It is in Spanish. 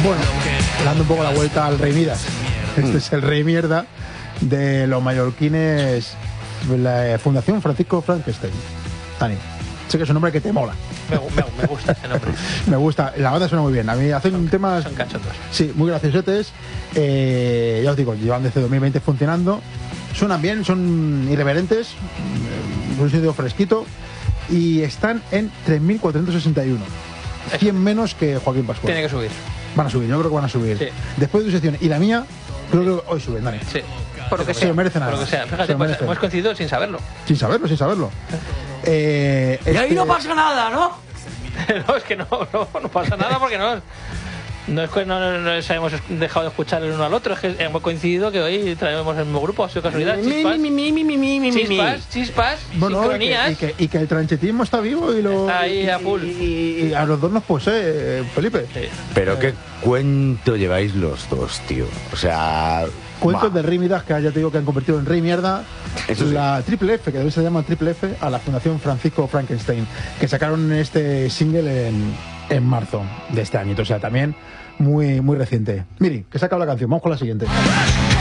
Bueno, dando un poco la vuelta al Rey Midas. Este es el Rey Mierda de los mallorquines, la Fundación Francisco Frankenstein. Dani, sé que es un nombre que te mola. Me gusta ese nombre. Me gusta, la banda suena muy bien. A mí hacen temas. Son cachondos. Sí, muy graciosetes. Ya os digo, llevan desde 2020 funcionando. Suenan bien, son irreverentes. Un sonido fresquito. Y están en 3.461. 100 menos que Joaquín Pascual. Tiene que subir. Van a subir, yo creo que van a subir. Sí. Después de tu sección y la mía, creo que hoy suben, Dani. Sí. Por lo que Se sea. lo merecen Por lo además. que sea. Se Fíjate, lo pues, merecen. hemos coincidido sin saberlo. Sin saberlo, sin saberlo. Y ahí no pasa nada, ¿no? No, es que no pasa nada porque no es que no nos hayamos dejado de escuchar el uno al otro, es que hemos coincidido que hoy traemos el mismo grupo, ha sido casualidad. Chispas, Bueno, sincronías. y que el tranchetismo está vivo y lo. Está ahí a full. Y a los dos nos posee, Felipe. Sí. Pero qué cuento lleváis los dos, tío. O sea... Cuentos bah. de Rey Midas que ya te digo que han convertido en Rey Mierda. Eso sí. La Triple F, que también se llama Triple F, a la Fundación Francisco Frankenstein, que sacaron este single en marzo de este año. O sea, también muy, muy reciente. Miri, que saca la canción. Vamos con la siguiente.